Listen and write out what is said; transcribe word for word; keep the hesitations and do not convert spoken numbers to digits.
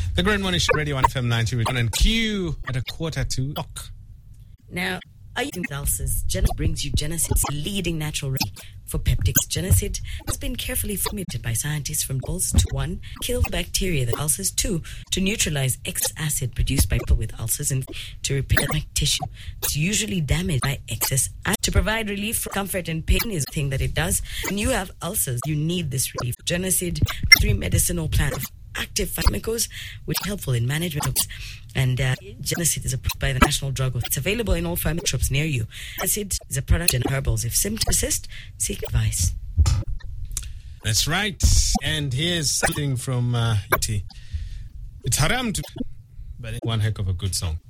The Grand Morning Show, Radio one F M ninety, and Q at a quarter to clock. Now, are you with ulcers? Genesid brings you Genesid's leading natural remedy for peptics. Genesid has been carefully formulated by scientists from bulls to one, kill bacteria that ulcers, two, to neutralize excess acid produced by people with ulcers, and to repair the tissue. It's usually damaged by excess acid. To provide relief for comfort and pain is the thing that it does. When you have ulcers, you need this relief. Genesid, three medicinal plants of active pharmaceuticals, which are helpful in management of, and uh, Genesid is approved by the National Drug Authority. It's available in all pharmacy shops near you. Genesid is a product in herbals. If symptoms persist, seek advice. That's right. And here's something from uh, E T. It's haram to, but it's one heck of a good song.